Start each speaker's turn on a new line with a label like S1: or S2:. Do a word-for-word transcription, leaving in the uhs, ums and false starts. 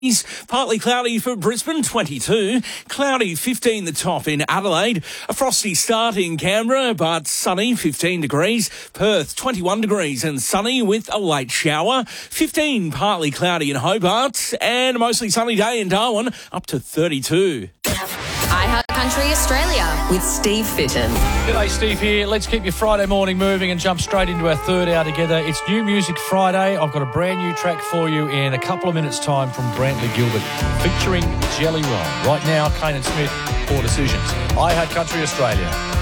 S1: Partly cloudy for Brisbane, twenty-two. Cloudy, fifteen the top in Adelaide. A frosty start in Canberra, but sunny, fifteen degrees. Perth, twenty-one degrees and sunny with a late shower. fifteen, partly cloudy in Hobart. And a mostly sunny day in Darwin, up to thirty-two.
S2: iHeart Country Australia with Steve Fitton.
S3: G'day, Steve here. Let's keep your Friday morning moving and jump straight into our third hour together. It's New Music Friday. I've got a brand new track for you in a couple of minutes' time from Brantley Gilbert, featuring Jelly Roll. Right now, Kane and Smith, Four Decisions. iHeart Country Australia.